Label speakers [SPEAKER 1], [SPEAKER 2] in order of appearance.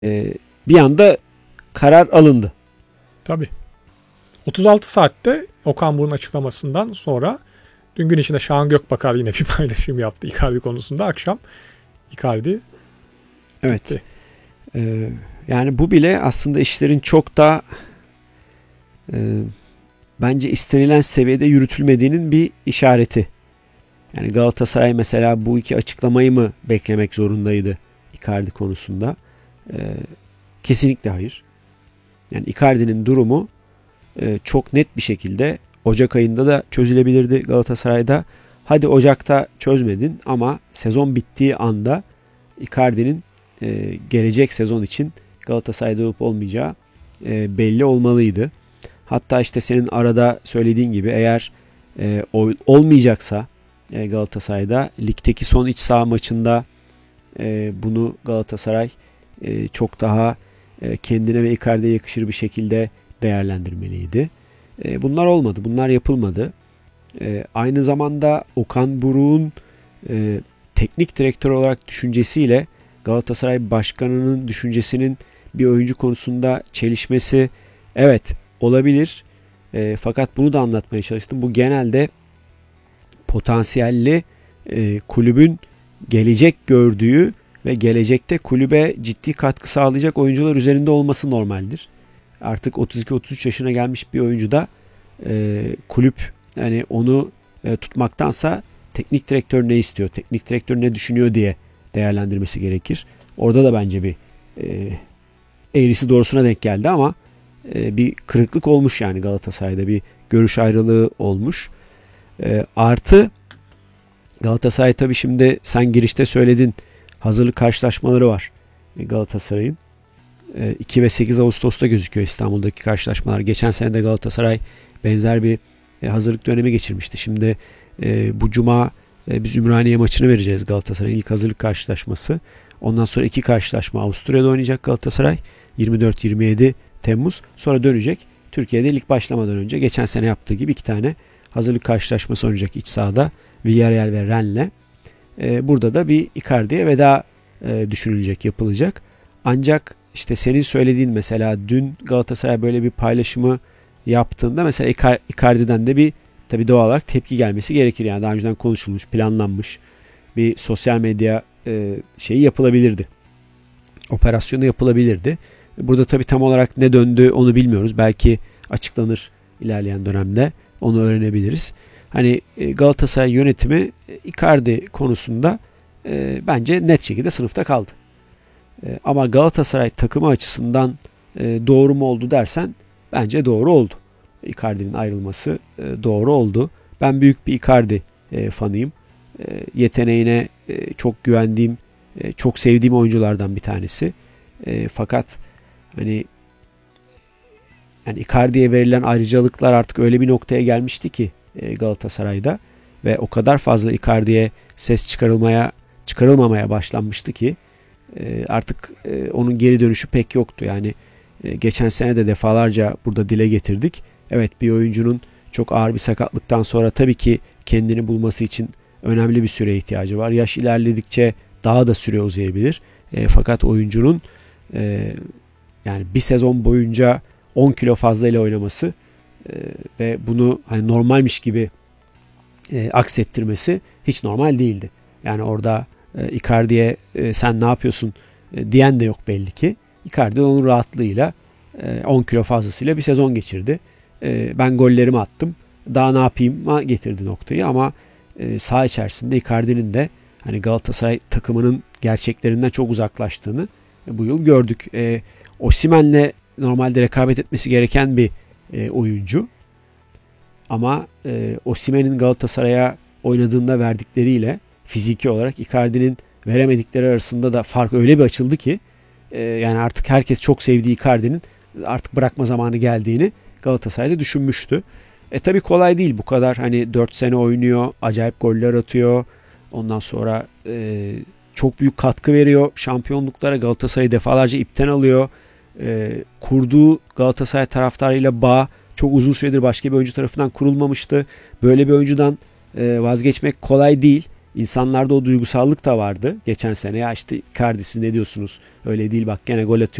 [SPEAKER 1] bir anda karar alındı.
[SPEAKER 2] Tabii. 36 saatte Okan Buruk'un açıklamasından sonra dün gün içinde Şahan Gökbakar yine bir paylaşım yaptı Icardi konusunda. Akşam Icardi
[SPEAKER 1] Evet.
[SPEAKER 2] gitti.
[SPEAKER 1] Yani bu bile aslında işlerin çok da bence istenilen seviyede yürütülmediğinin bir işareti. Yani Galatasaray mesela bu iki açıklamayı mı beklemek zorundaydı Icardi konusunda? Kesinlikle hayır. Yani Icardi'nin durumu çok net bir şekilde Ocak ayında da çözülebilirdi Galatasaray'da. Hadi Ocak'ta çözmedin ama sezon bittiği anda Icardi'nin gelecek sezon için Galatasaray'da olup olmayacağı belli olmalıydı. Hatta işte senin arada söylediğin gibi eğer olmayacaksa Galatasaray'da ligdeki son iç saha maçında bunu Galatasaray çok daha kendine ve Icardi'ye yakışır bir şekilde değerlendirmeliydi. Bunlar olmadı. Bunlar yapılmadı. Aynı zamanda Okan Buruk'un teknik direktör olarak düşüncesiyle Galatasaray Başkanı'nın düşüncesinin bir oyuncu konusunda çelişmesi evet olabilir. Fakat bunu da anlatmaya çalıştım. Bu genelde potansiyelli kulübün gelecek gördüğü ve gelecekte kulübe ciddi katkı sağlayacak oyuncular üzerinde olması normaldir. Artık 32-33 yaşına gelmiş bir oyuncu da kulüp yani onu tutmaktansa teknik direktör ne istiyor, teknik direktör ne düşünüyor diye değerlendirmesi gerekir. Orada da bence bir eğrisi doğrusuna denk geldi ama bir kırıklık olmuş yani Galatasaray'da bir görüş ayrılığı olmuş. Artı Galatasaray tabii şimdi sen girişte söyledin hazırlık karşılaşmaları var Galatasaray'ın. 2 ve 8 Ağustos'ta gözüküyor İstanbul'daki karşılaşmalar. Geçen sene de Galatasaray benzer bir hazırlık dönemi geçirmişti. Şimdi bu cuma biz Ümraniye maçını vereceğiz Galatasaray'ın ilk hazırlık karşılaşması. Ondan sonra 2 karşılaşma Avusturya'da oynayacak Galatasaray. 24-27 Temmuz. Sonra dönecek. Türkiye'de lig başlamadan önce geçen sene yaptığı gibi 2 tane hazırlık karşılaşması oynayacak iç sahada. Villarreal ve Rennes'le. Burada da bir Icardi'ye veda düşünülecek, yapılacak. Ancak işte senin söylediğin mesela dün Galatasaray böyle bir paylaşımı yaptığında mesela Icardi'den de bir tabii doğal olarak tepki gelmesi gerekir. Yani daha önceden konuşulmuş, planlanmış bir sosyal medya şeyi yapılabilirdi. Operasyonu yapılabilirdi. Burada tabii tam olarak ne döndü onu bilmiyoruz. Belki açıklanır ilerleyen dönemde. Onu öğrenebiliriz. Hani Galatasaray yönetimi Icardi konusunda bence net şekilde sınıfta kaldı. Ama Galatasaray takımı açısından doğru mu oldu dersen bence doğru oldu. Icardi'nin ayrılması doğru oldu. Ben büyük bir Icardi fanıyım. Yeteneğine çok güvendiğim, çok sevdiğim oyunculardan bir tanesi. Fakat hani yani Icardi'ye verilen ayrıcalıklar artık öyle bir noktaya gelmişti ki Galatasaray'da ve o kadar fazla Icardi'ye ses çıkarılmamaya başlanmıştı ki artık onun geri dönüşü pek yoktu. Yani geçen sene de defalarca burada dile getirdik. Evet bir oyuncunun çok ağır bir sakatlıktan sonra tabii ki kendini bulması için önemli bir süre ihtiyacı var. Yaş ilerledikçe daha da süre uzayabilir. Fakat oyuncunun yani bir sezon boyunca 10 kilo fazla ile oynaması ve bunu hani normalmiş gibi aksettirmesi hiç normal değildi. Yani orada Icardi'ye sen ne yapıyorsun diyen de yok belli ki. Icardi onun rahatlığıyla 10 kilo fazlasıyla bir sezon geçirdi. Ben gollerimi attım. Daha ne yapayım'a getirdi noktayı ama saha içerisinde Icardi'nin de hani Galatasaray takımının gerçeklerinden çok uzaklaştığını bu yıl gördük. Osimhen'le normalde rekabet etmesi gereken bir oyuncu. Ama Osimhen'in Galatasaray'a oynadığında verdikleriyle fiziki olarak Icardi'nin veremedikleri arasında da fark öyle bir açıldı ki yani artık herkes çok sevdiği Icardi'nin artık bırakma zamanı geldiğini Galatasaray'da düşünmüştü. Tabii kolay değil bu kadar hani 4 sene oynuyor, acayip goller atıyor. Ondan sonra çok büyük katkı veriyor şampiyonluklara. Galatasaray'ı defalarca ipten alıyor. Kurduğu Galatasaray taraftarıyla bağ çok uzun süredir başka bir oyuncu tarafından kurulmamıştı. Böyle bir oyuncudan vazgeçmek kolay değil. İnsanlarda o duygusallık da vardı geçen sene. Ya işte Icardi siz ne diyorsunuz? Öyle değil bak gene gol atıyor